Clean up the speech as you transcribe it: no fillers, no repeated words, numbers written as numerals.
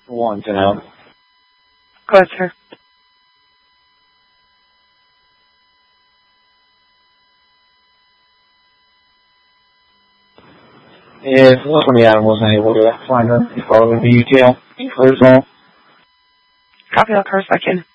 want to know. Go ahead, sir. If the item wasn't able to find her, you follow the detail. Clears all. Copy that, car second.